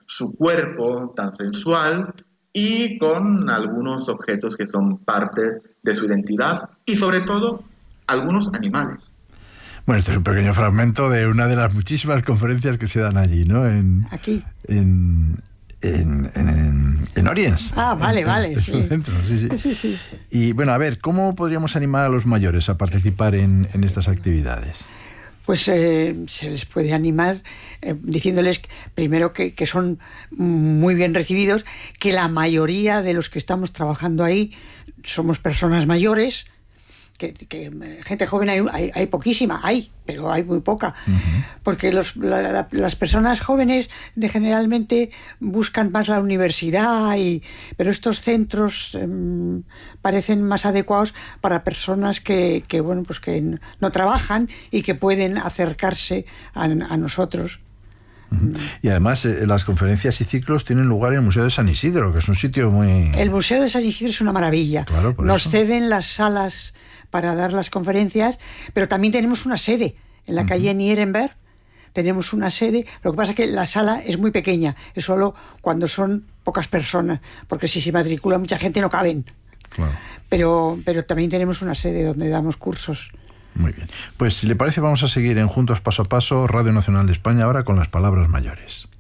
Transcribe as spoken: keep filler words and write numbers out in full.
su cuerpo tan sensual y con algunos objetos que son parte de su identidad y sobre todo algunos animales. Bueno, este es un pequeño fragmento de una de las muchísimas conferencias que se dan allí, ¿no? En, Aquí. En, en, en, en Oriens. Ah, vale, en, vale. En, sí. en centro, sí, sí. Sí, sí. Y bueno, a ver, ¿cómo podríamos animar a los mayores a participar en, en estas actividades? Pues eh, se les puede animar eh, diciéndoles primero que, que son muy bien recibidos, que la mayoría de los que estamos trabajando ahí somos personas mayores, que, que gente joven hay, hay, hay poquísima, hay, pero hay muy poca, uh-huh. porque los, la, la, las personas jóvenes de generalmente buscan más la universidad, y, pero estos centros eh, parecen más adecuados para personas que, que, bueno, pues que no trabajan y que pueden acercarse a, a nosotros. Uh-huh. Y además eh, las conferencias y ciclos tienen lugar en el Museo de San Isidro, que es un sitio muy... El Museo de San Isidro es una maravilla. Claro, por Nos eso. ceden las salas para dar las conferencias, pero también tenemos una sede en la uh-huh. calle Nierenberg. Tenemos una sede, lo que pasa es que la sala es muy pequeña, es solo cuando son pocas personas, porque si se matricula mucha gente no caben. Claro. Pero, pero también tenemos una sede donde damos cursos. Muy bien. Pues si le parece vamos a seguir en Juntos Paso a Paso, Radio Nacional de España, ahora con las palabras mayores.